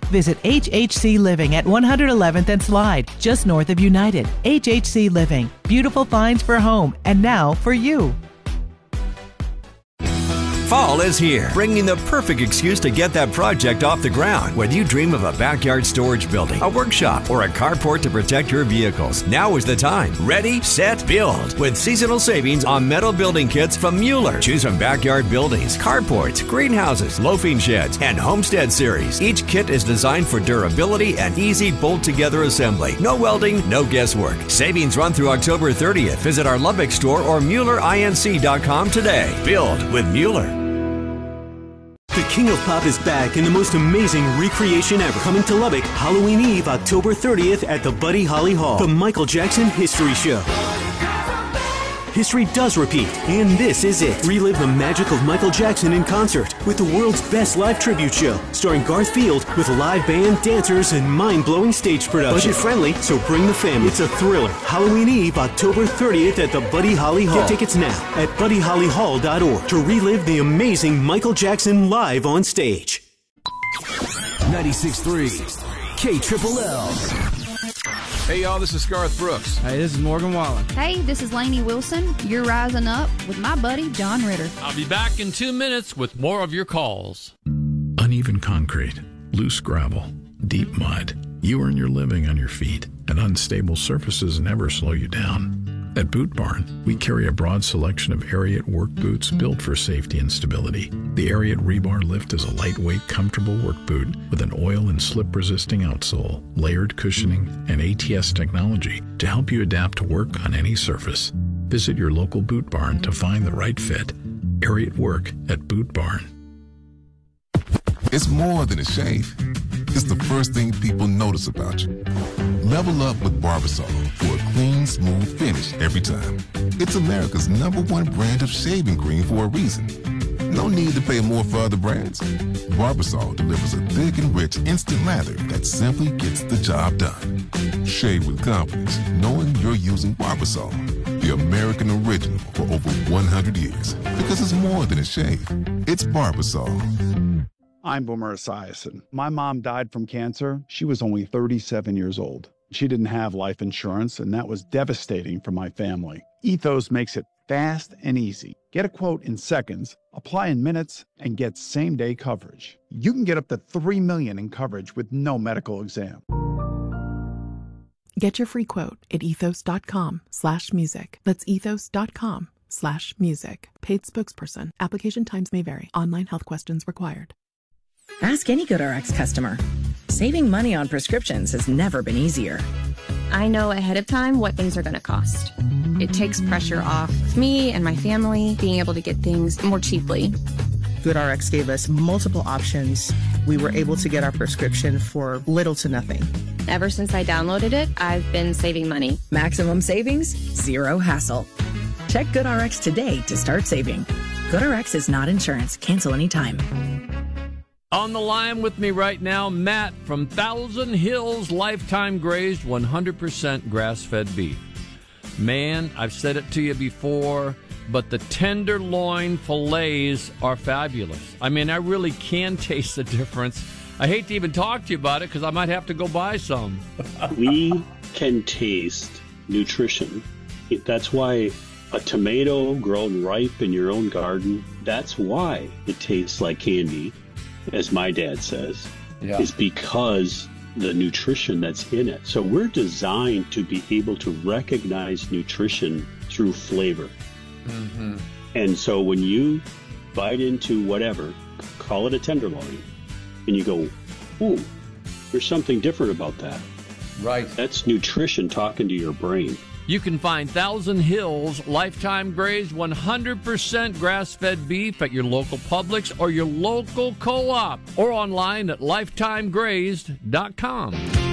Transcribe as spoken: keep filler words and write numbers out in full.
Visit H H C Living at one eleventh and Slide, just north of United. H H C Living, beautiful finds for home, and now for you. Fall is here, bringing the perfect excuse to get that project off the ground. Whether you dream of a backyard storage building, a workshop, or a carport to protect your vehicles, now is the time. Ready, set, build. With seasonal savings on metal building kits from Mueller. Choose from backyard buildings, carports, greenhouses, loafing sheds, and homestead series. Each kit is designed for durability and easy bolt-together assembly. No welding, no guesswork. Savings run through October thirtieth. Visit our Lubbock store or Mueller Inc dot com today. Build with Mueller. The King of Pop is back in the most amazing recreation ever. Coming to Lubbock, Halloween Eve, October thirtieth at the Buddy Holly Hall. The Michael Jackson History Show. History does repeat, and this is it. Relive the magic of Michael Jackson in concert with the world's best live tribute show, starring Garth Field with live band, dancers, and mind-blowing stage production. Budget-friendly, so bring the family. It's a thriller. Halloween Eve, October thirtieth at the Buddy Holly Hall. Get tickets now at buddy holly hall dot org to relive the amazing Michael Jackson live on stage. ninety-six point three K Triple L. Hey, y'all, this is Garth Brooks. Hey, this is Morgan Wallen. Hey, this is Lainey Wilson. You're rising up with my buddy, John Ritter. I'll be back in two minutes with more of your calls. Uneven concrete, loose gravel, deep mud. You earn your living on your feet, and unstable surfaces never slow you down. At Boot Barn, we carry a broad selection of Ariat work boots built for safety and stability. The Ariat Rebar Lift is a lightweight, comfortable work boot with an oil and slip-resisting outsole, layered cushioning, and A T S technology to help you adapt to work on any surface. Visit your local Boot Barn to find the right fit. Ariat Work at Boot Barn. It's more than a shave. It's the first thing people notice about you. Level up with Barbasol for a clean, smooth finish every time. It's America's number one brand of shaving cream for a reason. No need to pay more for other brands. Barbasol delivers a thick and rich instant lather that simply gets the job done. Shave with confidence, knowing you're using Barbasol, the American original for over one hundred years. Because it's more than a shave. It's Barbasol. I'm Boomer Esiason. My mom died from cancer. She was only thirty-seven years old. She didn't have life insurance, and that was devastating for my family. Ethos makes it fast and easy. Get a quote in seconds, apply in minutes, and get same-day coverage. You can get up to three million dollars in coverage with no medical exam. Get your free quote at ethos.com slash music. That's ethos.com slash music. Paid spokesperson. Application times may vary. Online health questions required. Ask any GoodRx customer. Saving money on prescriptions has never been easier. I know ahead of time what things are going to cost. It takes pressure off me and my family being able to get things more cheaply. GoodRx gave us multiple options. We were able to get our prescription for little to nothing. Ever since I downloaded it, I've been saving money. Maximum savings, zero hassle. Check GoodRx today to start saving. GoodRx is not insurance. Cancel anytime. On the line with me right now, Matt from Thousand Hills Lifetime Grazed one hundred percent grass-fed beef. Man, I've said it to you before, but the tenderloin fillets are fabulous. I mean, I really can taste the difference. I hate to even talk to you about it because I might have to go buy some. We can taste nutrition. That's why a tomato grown ripe in your own garden, that's why it tastes like candy, as my dad says, yeah. is because the nutrition that's in it. So we're designed to be able to recognize nutrition through flavor. Mm-hmm. And so when you bite into whatever, call it a tenderloin, and you go, ooh, there's something different about that. Right. That's nutrition talking to your brain. You can find Thousand Hills Lifetime Grazed one hundred percent grass-fed beef at your local Publix or your local co-op, or online at lifetime grazed dot com.